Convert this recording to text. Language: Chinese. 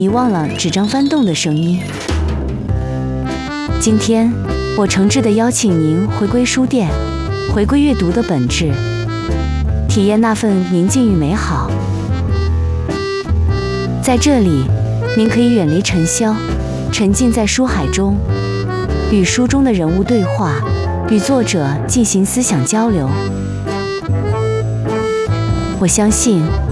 遗忘了纸张翻动的声音。今天，我诚挚地邀请您回归书店，回归阅读的本质，体验那份宁静与美好。在这里，您可以远离尘嚣，沉浸在书海中，与书中的人物对话，与作者进行思想交流。我相信，